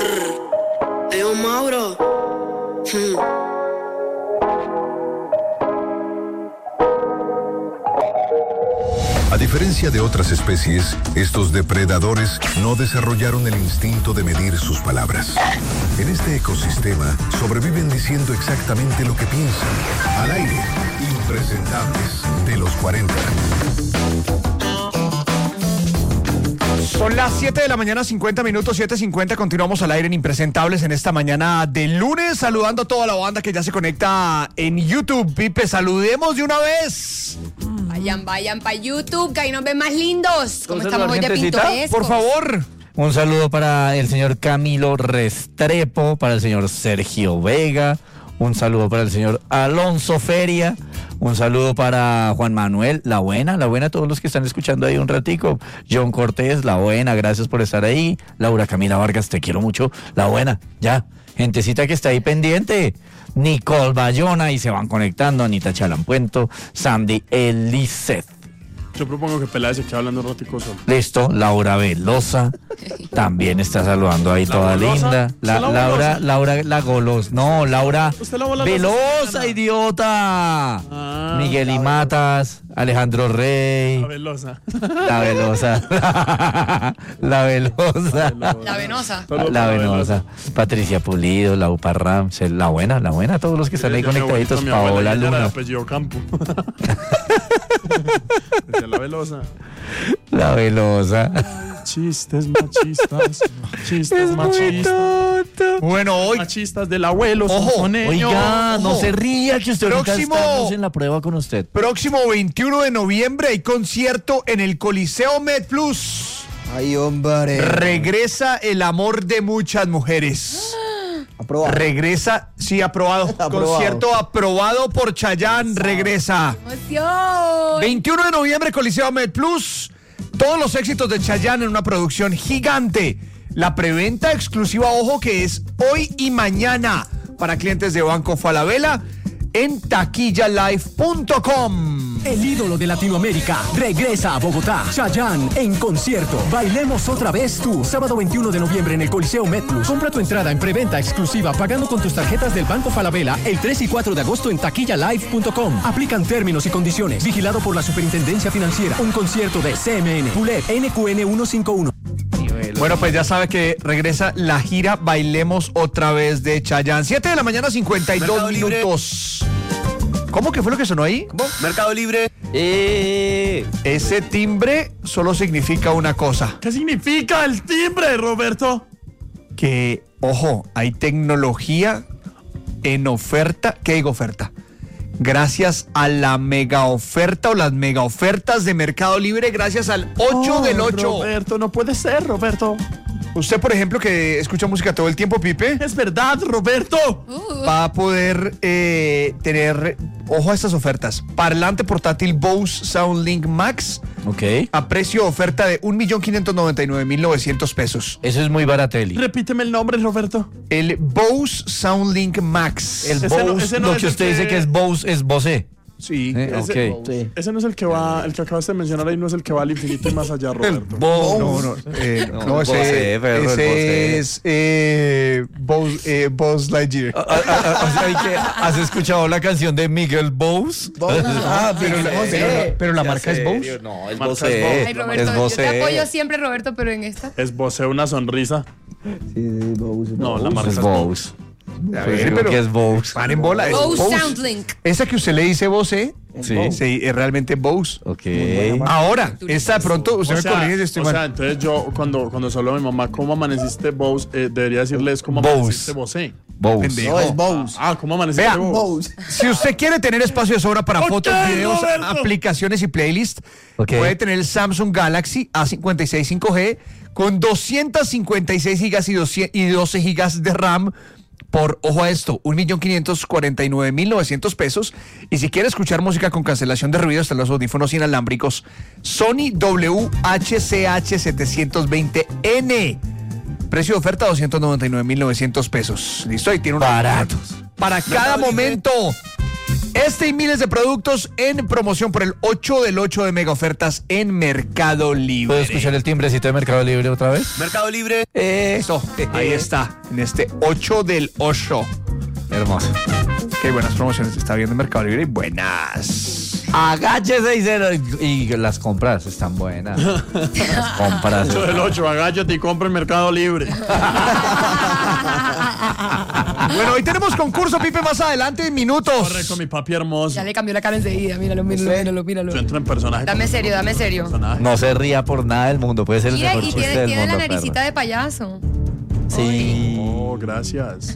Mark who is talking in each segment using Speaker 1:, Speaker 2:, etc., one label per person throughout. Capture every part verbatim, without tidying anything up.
Speaker 1: Eo Mauro. Hmm.
Speaker 2: A diferencia de otras especies, estos depredadores no desarrollaron el instinto de medir sus palabras. En este ecosistema sobreviven diciendo exactamente lo que piensan. Al aire, impresentables de los cuarenta.
Speaker 3: Son las siete de la mañana, cincuenta minutos, siete cincuenta. Continuamos al aire en Impresentables en esta mañana de lunes, saludando a toda la banda que ya se conecta en YouTube. Pipe, saludemos de una vez.
Speaker 4: Vayan, vayan para YouTube, que ahí nos ven más lindos. Como estamos hoy de pintorescos.
Speaker 3: Por favor.
Speaker 5: Un saludo para el señor Camilo Restrepo, para el señor Sergio Vega, un saludo para el señor Alonso Feria, un saludo para Juan Manuel, la buena, la buena, todos los que están escuchando ahí un ratico. John Cortés, la buena, gracias por estar ahí. Laura Camila Vargas, te quiero mucho, la buena, ya. Gentecita que está ahí pendiente. Nicole Bayona, y se van conectando. Anita Chalampuento, Sandy Eliseth.
Speaker 6: Yo propongo que Peláez se quede hablando roticoso.
Speaker 5: Listo, Laura Velosa también está saludando ahí,
Speaker 6: ¿La
Speaker 5: toda
Speaker 6: golosa?
Speaker 5: linda. La,
Speaker 6: ¿La
Speaker 5: Laura,
Speaker 6: golosa?
Speaker 5: Laura, la golos. No, Laura
Speaker 6: ¿Usted la bola
Speaker 5: Velosa,
Speaker 6: la
Speaker 5: idiota.
Speaker 6: Ah,
Speaker 5: Miguel y Matas, Alejandro Rey.
Speaker 6: La Velosa.
Speaker 5: La Velosa. La Velosa.
Speaker 4: La venosa.
Speaker 5: La Venosa. Patricia Pulido, la Uparram, la buena, la buena, todos los que están ahí
Speaker 6: Yo, mi
Speaker 5: conectaditos.
Speaker 6: abuelita, mi abuela,
Speaker 5: Paola
Speaker 6: ella era de
Speaker 5: Luna.
Speaker 6: apellido Campo. Decía La Velosa.
Speaker 5: La Velosa.
Speaker 6: Chistes machistas. Chistes
Speaker 5: Es muy
Speaker 6: machistas.
Speaker 5: tonto.
Speaker 3: Bueno, hoy
Speaker 6: Machistas del abuelo.
Speaker 3: Ojo,
Speaker 6: soneño.
Speaker 5: Oiga, no
Speaker 3: ojo.
Speaker 5: se ría que usted ahorita
Speaker 3: Próximo-
Speaker 5: estamos en la prueba con usted.
Speaker 3: próximo veintiuno de noviembre hay concierto en el Coliseo MedPlus.
Speaker 7: Ay, hombre.
Speaker 3: Regresa el amor de muchas mujeres.
Speaker 7: Aprobado.
Speaker 3: Regresa, sí, aprobado.
Speaker 7: Aprobado.
Speaker 3: Concierto aprobado por Chayanne, regresa.
Speaker 4: ¡Emoción!
Speaker 3: veintiuno de noviembre, Coliseo MedPlus. Todos los éxitos de Chayanne en una producción gigante. La preventa exclusiva, ojo, que es hoy y mañana para clientes de Banco Falabella en taquilla live punto com.
Speaker 8: El ídolo de Latinoamérica regresa a Bogotá. Chayanne en concierto. Bailemos otra vez tú. Sábado veintiuno de noviembre en el Coliseo MedPlus. Compra tu entrada en preventa exclusiva pagando con tus tarjetas del Banco Falabella el tres y cuatro de agosto en taquilla live punto com. Aplican términos y condiciones. Vigilado por la Superintendencia Financiera. Un concierto de C M N. Pulet N Q N ciento cincuenta y uno.
Speaker 3: Bueno, pues ya sabe que regresa la gira Bailemos otra vez de Chayanne. siete de la mañana, cincuenta y dos
Speaker 7: Mercado Libre.
Speaker 3: minutos. ¿Cómo que fue lo que sonó ahí?
Speaker 7: Mercado Libre.
Speaker 5: Eh,
Speaker 3: Ese timbre solo significa una cosa.
Speaker 6: ¿Qué significa el timbre, Roberto?
Speaker 3: Que, ojo, hay tecnología en oferta. ¿Qué digo oferta? Gracias a la mega oferta o las mega ofertas de Mercado Libre, gracias al ocho del ocho.
Speaker 6: Roberto, no puede ser, Roberto.
Speaker 3: Usted, por ejemplo, que escucha música todo el tiempo, Pipe,
Speaker 6: Es verdad, Roberto.
Speaker 4: Uh,
Speaker 3: va a poder eh, tener, ojo a estas ofertas, parlante portátil Bose SoundLink Max
Speaker 5: ok.
Speaker 3: a precio de oferta de un millón quinientos noventa y nueve mil novecientos pesos.
Speaker 5: Eso es muy baratelli.
Speaker 6: Repíteme el nombre, Roberto.
Speaker 3: El Bose SoundLink Max.
Speaker 5: El
Speaker 6: Ese
Speaker 5: Bose,
Speaker 6: no- ese no
Speaker 5: lo
Speaker 6: es
Speaker 5: que
Speaker 6: el
Speaker 5: usted
Speaker 6: que-
Speaker 5: dice que es Bose, es Bose.
Speaker 3: Sí.
Speaker 5: Eh,
Speaker 6: Ese,
Speaker 5: ok.
Speaker 7: Sí.
Speaker 6: ese no es el que va, el que acabaste de mencionar ahí, no es el que va al infinito y más allá, Roberto.
Speaker 3: No, no, eh,
Speaker 5: No,
Speaker 3: no, ese,
Speaker 5: Bose, perro, el
Speaker 3: ese
Speaker 5: Bose.
Speaker 3: es eh, Bose, eh, Buzz Lightyear.
Speaker 5: Ah, ah, ah, o sea, ¿y qué? ¿Has escuchado la canción de Miguel Bose?
Speaker 7: Ah, pero,
Speaker 3: la- pero- pero la marca es Bose.
Speaker 5: No, es
Speaker 6: Marca
Speaker 5: Bose.
Speaker 6: es Bose.
Speaker 4: Ay, Roberto,
Speaker 5: Es
Speaker 4: yo te
Speaker 5: Bose.
Speaker 4: apoyo siempre, Roberto, pero en esta.
Speaker 6: Esbocé una sonrisa. No, la marca
Speaker 5: Es
Speaker 6: es
Speaker 5: Bose.
Speaker 3: A
Speaker 5: Pues
Speaker 3: ver,
Speaker 5: digo
Speaker 3: pero
Speaker 5: que es Bose.
Speaker 3: paren bola. es
Speaker 4: Bose
Speaker 3: Bose.
Speaker 4: SoundLink.
Speaker 3: Esa que usted le dice Bose,
Speaker 5: Sí.
Speaker 3: sí, es realmente Bose.
Speaker 5: Ok.
Speaker 3: Ahora, esta de pronto, usted
Speaker 6: O
Speaker 3: me
Speaker 6: sea,
Speaker 3: corrige si estoy
Speaker 6: o
Speaker 3: mal.
Speaker 6: sea, entonces yo cuando, cuando se habló a mi mamá, ¿cómo amaneciste Bose? Eh, debería decirles cómo
Speaker 5: Bose.
Speaker 6: amaneciste Bose.
Speaker 5: Bose.
Speaker 3: Pendejo.
Speaker 7: No, es Bose.
Speaker 6: Ah, ¿cómo amaneciste
Speaker 3: Vea,
Speaker 6: Bose?
Speaker 7: Bose.
Speaker 3: Si usted quiere tener espacio de sobra para
Speaker 6: Ok,
Speaker 3: fotos, videos,
Speaker 6: Roberto.
Speaker 3: aplicaciones y playlist,
Speaker 5: Ok.
Speaker 3: puede tener el Samsung Galaxy A cincuenta y seis cinco G con doscientas cincuenta y seis gigas y doscientos y doce gigas de RAM por, ojo a esto, un millón quinientos cuarenta y nueve mil novecientos pesos. Y si quiere escuchar música con cancelación de ruido hasta los audífonos inalámbricos, Sony W H C H setecientos veinte N. Precio de oferta doscientos noventa y nueve mil novecientos pesos. Listo, ahí tiene una
Speaker 5: Baratos.
Speaker 3: para cada momento. Este y miles de productos en promoción por el ocho del ocho de Mega Ofertas en Mercado Libre.
Speaker 5: ¿Puedo escuchar el timbrecito de Mercado Libre otra vez?
Speaker 7: Mercado Libre.
Speaker 3: Eso, ahí está, en este ocho del ocho.
Speaker 5: Hermoso.
Speaker 3: Qué buenas promociones está viendo en Mercado Libre y buenas.
Speaker 5: Agáchese y, se lo- y las compras están buenas. Las compras.
Speaker 6: ocho del ocho, agáchate y compra en Mercado Libre.
Speaker 3: Bueno, hoy tenemos concurso, Pipe, más adelante en minutos.
Speaker 6: Corre con mi papi hermoso.
Speaker 4: Ya le cambió la cara enseguida. Míralo, míralo, míralo, míralo.
Speaker 6: Yo entro en personaje.
Speaker 4: Dame serio, dame serio.
Speaker 6: Personaje.
Speaker 5: No se ría por nada del mundo. Puede ser el
Speaker 4: Mira,
Speaker 5: mejor
Speaker 4: y
Speaker 5: chiste
Speaker 4: tiene,
Speaker 5: del
Speaker 4: tiene la
Speaker 5: mundo,
Speaker 4: naricita
Speaker 5: perro.
Speaker 4: de payaso.
Speaker 5: Sí.
Speaker 6: Oh, gracias.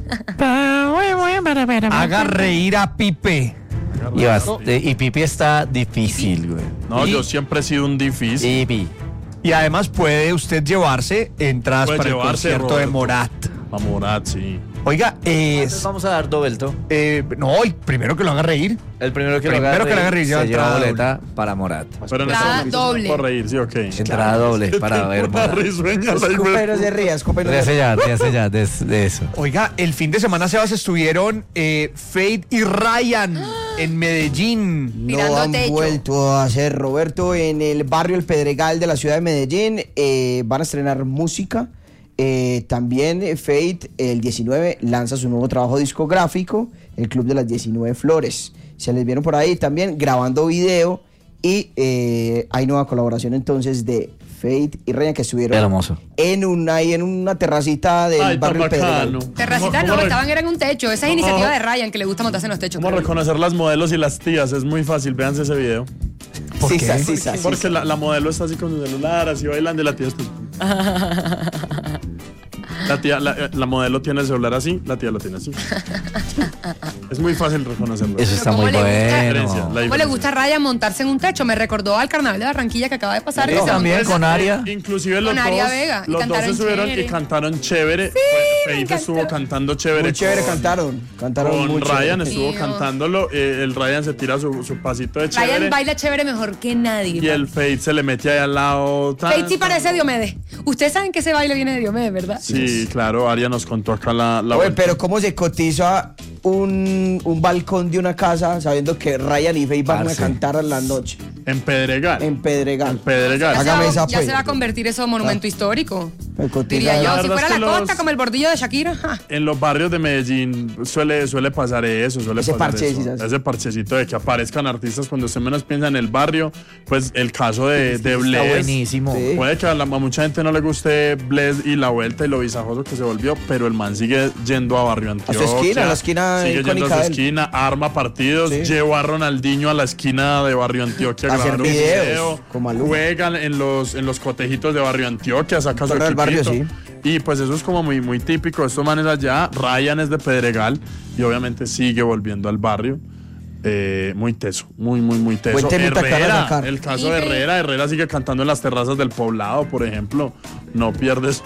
Speaker 3: Haga reír a Pipe.
Speaker 5: Y, bast- y Pipi está difícil, güey.
Speaker 6: No,
Speaker 3: Y-
Speaker 6: yo siempre he sido un difícil.
Speaker 5: Pipi.
Speaker 3: Y además puede usted llevarse entradas
Speaker 6: Puede
Speaker 3: para el
Speaker 6: llevarse,
Speaker 3: concierto de
Speaker 6: Roberto.
Speaker 3: Morat.
Speaker 6: A Morat, sí.
Speaker 3: Oiga, eh,
Speaker 5: Entonces vamos a dar dobelto.
Speaker 3: eh, no, y primero que lo haga reír.
Speaker 5: El primero que
Speaker 3: Primero
Speaker 5: lo
Speaker 3: que lo haga reír, lleva
Speaker 5: se lleva
Speaker 3: entrada
Speaker 5: boleta para Morat.
Speaker 6: Pero en
Speaker 4: Entrada
Speaker 6: este momento
Speaker 4: doble.
Speaker 6: no puedo reír, sí, ok.
Speaker 5: Entrada doble para ver
Speaker 6: Una
Speaker 5: Morat.
Speaker 6: risueña, la
Speaker 7: Escupero se ría, escupero
Speaker 5: De
Speaker 7: se
Speaker 5: ese
Speaker 7: ría.
Speaker 5: ya, de ese ya, de, de eso.
Speaker 3: Oiga, el fin de semana, Sebas, estuvieron eh, Fate y Ryan en Medellín.
Speaker 4: Tirando
Speaker 7: No han
Speaker 4: techo.
Speaker 7: vuelto a hacer, Roberto, en el barrio El Pedregal de la ciudad de Medellín. Eh, van a estrenar música. Eh, también eh, Fate el diecinueve lanza su nuevo trabajo discográfico, el Club de las diecinueve Flores. Se les vieron por ahí también grabando video y eh, hay nueva colaboración entonces de Fate y Ryan que estuvieron
Speaker 5: Hermoso.
Speaker 7: en una, ahí en una terracita del
Speaker 6: Ay, tan
Speaker 7: barrio El Pedregal.
Speaker 6: bacano.
Speaker 4: Terracita
Speaker 6: ¿Cómo-
Speaker 4: no,
Speaker 6: cómo re-
Speaker 4: estaban era en un techo. Esa es iniciativa de Ryan, que le gusta montarse en los techos.
Speaker 6: ¿Cómo
Speaker 4: creo.
Speaker 6: reconocer las modelos y las tías? Es muy fácil, véanse ese video.
Speaker 3: ¿Por
Speaker 7: Sí,
Speaker 3: qué?
Speaker 7: sa- sí, sa- sí,
Speaker 6: Porque
Speaker 7: sa.
Speaker 6: la, la modelo está así con su celular, así bailando y la tía está... La, tía, la, la modelo tiene el celular así, la tía lo tiene así. Es muy fácil reconocerlo.
Speaker 5: Eso está
Speaker 4: ¿cómo
Speaker 5: muy
Speaker 4: le gusta?
Speaker 6: Diferencia,
Speaker 5: bueno.
Speaker 6: la
Speaker 4: ¿Cómo le gusta a Ryan montarse en un techo? Me recordó al carnaval de Barranquilla que acaba de pasar.
Speaker 5: Sí,
Speaker 4: que se
Speaker 5: también
Speaker 4: montó-
Speaker 5: con Aria.
Speaker 6: Eh, Inclusive los
Speaker 4: Con Aria
Speaker 6: dos,
Speaker 4: Vega, y
Speaker 6: los dos se
Speaker 4: cantaron
Speaker 6: subieron
Speaker 4: chévere.
Speaker 6: y cantaron chévere.
Speaker 4: me
Speaker 6: Faith
Speaker 4: encantó.
Speaker 6: estuvo cantando chévere.
Speaker 7: Muy chévere
Speaker 6: con-
Speaker 7: cantaron. Cantaron
Speaker 6: Con
Speaker 7: muy
Speaker 6: Ryan
Speaker 7: chévere.
Speaker 6: estuvo
Speaker 4: Mío.
Speaker 6: cantándolo. eh, el Ryan se tira su, su pasito de chévere.
Speaker 4: Ryan baila chévere mejor que nadie.
Speaker 6: Y el Faith se le mete ahí al lado. tan-
Speaker 4: Fate sí parece Diomedes. Ustedes saben que ese baile viene de Diomedes, ¿verdad?
Speaker 6: Sí, claro, Aria nos contó acá la, la
Speaker 7: Oye,
Speaker 6: vuelta.
Speaker 7: pero ¿cómo se cotiza un, un balcón de una casa sabiendo que Ryan y Faye van a
Speaker 5: Parce.
Speaker 7: cantar a la noche
Speaker 6: En Pedregal.
Speaker 7: en Pedregal?
Speaker 6: En Pedregal.
Speaker 4: Ya, se
Speaker 7: Hágame
Speaker 4: va,
Speaker 7: esa,
Speaker 4: ya
Speaker 7: pues.
Speaker 4: se va a convertir eso en monumento histórico.
Speaker 7: Me cotiza-
Speaker 4: Diría
Speaker 6: La
Speaker 4: yo,
Speaker 6: verdad
Speaker 4: si
Speaker 6: es
Speaker 4: fuera
Speaker 6: que
Speaker 4: la
Speaker 6: los-
Speaker 4: costa como el bordillo de Shakira. ja.
Speaker 6: En los barrios de Medellín suele, suele pasar eso, suele
Speaker 7: Ese
Speaker 6: pasar
Speaker 7: parche,
Speaker 6: eso.
Speaker 7: sí, sí.
Speaker 6: Ese parchecito de que aparezcan artistas cuando usted menos piensa en el barrio. Pues el caso de, de
Speaker 5: Está
Speaker 6: Bless.
Speaker 5: buenísimo.
Speaker 7: Sí.
Speaker 6: Puede que a, la- a mucha gente no le guste Bless y la vuelta y lo visajoso que se volvió, pero el man sigue yendo a Barrio Antioquia.
Speaker 7: esquina, a la esquina
Speaker 6: Sigue yendo a
Speaker 7: icónica
Speaker 6: su
Speaker 7: de él.
Speaker 6: esquina, arma partidos,
Speaker 7: Sí.
Speaker 6: llevó a Ronaldinho a la esquina de Barrio Antioquia a
Speaker 7: A hacer
Speaker 6: grabar un
Speaker 7: videos,
Speaker 6: video.
Speaker 7: con Maluma.
Speaker 6: Juegan en los, en los cotejitos de Barrio Antioquia, saca su
Speaker 7: Torneo del barrio,
Speaker 6: equipito. Y pues eso es como muy, muy típico. Estos manes allá, Ryan es de Pedregal y obviamente sigue volviendo al barrio. Eh, muy teso, muy, muy, muy teso.
Speaker 7: Buen temita que van a
Speaker 6: Herrera,
Speaker 7: sacar.
Speaker 6: el caso de Herrera, Herrera sigue cantando en las terrazas del poblado, por ejemplo. No pierdes.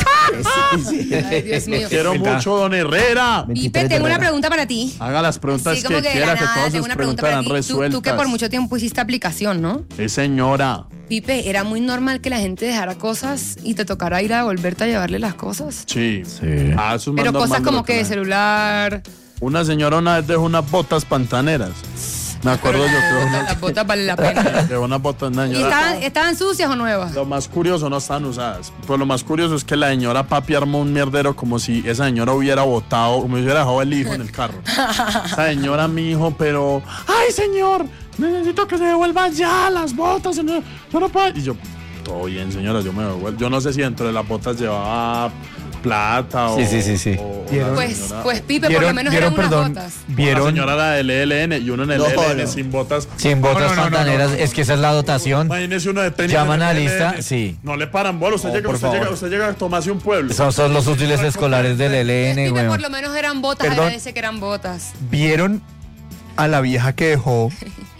Speaker 7: Sí, sí.
Speaker 4: Ay, Dios mío.
Speaker 6: Quiero mucho, don Herrera.
Speaker 4: Pipe, tengo una pregunta para ti.
Speaker 6: Haga las preguntas
Speaker 4: Sí, como
Speaker 6: que
Speaker 4: que de la
Speaker 6: quiera, que
Speaker 4: nada,
Speaker 6: todas
Speaker 4: tengo
Speaker 6: sus
Speaker 4: una pregunta
Speaker 6: preguntas
Speaker 4: para
Speaker 6: eran
Speaker 4: ti. Tú,
Speaker 6: resueltas.
Speaker 4: tú que por mucho tiempo hiciste aplicación, ¿no?
Speaker 6: Sí, señora.
Speaker 4: Pipe, ¿era muy normal que la gente dejara cosas y te tocara ir a volverte a llevarle las cosas?
Speaker 6: Sí.
Speaker 5: Sí.
Speaker 6: Ah, eso es más
Speaker 4: Pero
Speaker 6: normal
Speaker 4: cosas
Speaker 6: de
Speaker 4: como
Speaker 6: lo
Speaker 4: que
Speaker 6: la-
Speaker 4: celular,
Speaker 6: Una señora una vez dejó unas botas pantaneras. Me acuerdo yo creo una-
Speaker 4: las botas valen la pena.
Speaker 6: de una bota una
Speaker 4: ¿Y
Speaker 6: señora.
Speaker 4: estaban, estaban sucias o nuevas?
Speaker 6: Lo más curioso no estaban usadas. Pues lo más curioso es que la señora papi armó un mierdero como si esa señora hubiera botado, como si hubiera dejado el hijo en el carro. Esa señora, mi hijo, pero. ¡Ay, señor! Necesito que se devuelvan ya las botas. Yo no, yo no puedo". Y yo, todo bien, señora, yo me devuelvo. Yo no sé si dentro de las botas llevaba plata o.
Speaker 5: Sí, sí, sí, sí.
Speaker 6: o- o la
Speaker 3: ¿Vieron?
Speaker 4: Pues,
Speaker 6: señora-
Speaker 4: pues Pipe, por lo menos eran unas
Speaker 3: perdón,
Speaker 4: botas.
Speaker 6: La
Speaker 3: vieron,
Speaker 6: señora era del E L N y uno en el
Speaker 7: No,
Speaker 6: E L N
Speaker 7: no.
Speaker 6: sin botas.
Speaker 5: Sin botas
Speaker 3: No, no, no, no,
Speaker 5: pantaneras,
Speaker 3: no, no.
Speaker 5: es que esa es la dotación.
Speaker 6: Imagínese uno de tenis.
Speaker 5: Llaman
Speaker 6: en el
Speaker 5: a
Speaker 6: E L N.
Speaker 5: lista, sí.
Speaker 6: No le paran bola. Usted,
Speaker 5: No,
Speaker 6: llega,
Speaker 5: por
Speaker 6: usted,
Speaker 5: favor.
Speaker 6: llega, usted llega a tomarse un pueblo.
Speaker 5: Son, son los útiles escolares del L N,
Speaker 4: Pipe,
Speaker 5: güey.
Speaker 4: por lo menos eran botas,
Speaker 3: Perdón.
Speaker 4: agradece que eran botas.
Speaker 3: vieron a la vieja que dejó,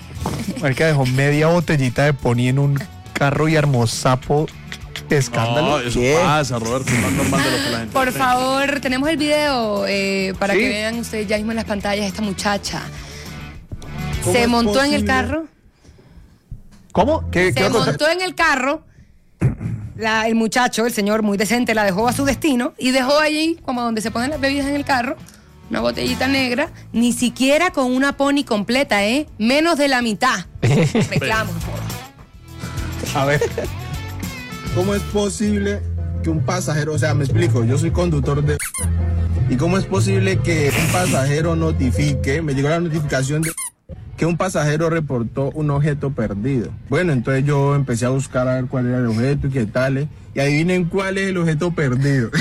Speaker 3: que dejó media botellita de poni en un carro y armó sapo escándalo.
Speaker 6: No, eso
Speaker 7: ¿Qué?
Speaker 6: pasa, Roberto. Es más normal de lo que la gente
Speaker 4: Por
Speaker 6: cree.
Speaker 4: favor, tenemos el video eh, para
Speaker 3: Sí.
Speaker 4: que vean ustedes ya mismo en las pantallas esta muchacha. Se montó en el carro.
Speaker 3: ¿Cómo? ¿Qué, qué
Speaker 4: Se
Speaker 3: va a contar?
Speaker 4: montó en el carro. La- el muchacho, el señor muy decente, la dejó a su destino y dejó allí, como donde se ponen las bebidas en el carro, una botellita negra, ni siquiera con una pony completa, ¿eh? Menos de la mitad. Reclamo.
Speaker 3: A ver.
Speaker 9: ¿Cómo es posible que un pasajero, o sea, me explico, yo soy conductor de... ¿Y cómo es posible que un pasajero notifique, me llegó la notificación de que un pasajero reportó un objeto perdido? Bueno, entonces yo empecé a buscar a ver cuál era el objeto y qué tal, ¿eh? Y adivinen cuál es el objeto perdido.